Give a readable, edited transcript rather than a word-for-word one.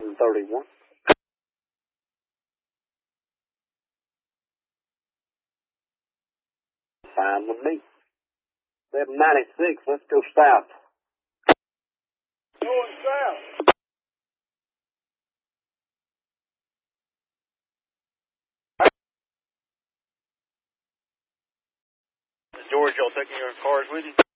731. Fine with me. 796, let's go south. Going south. George, y'all taking your cars with you?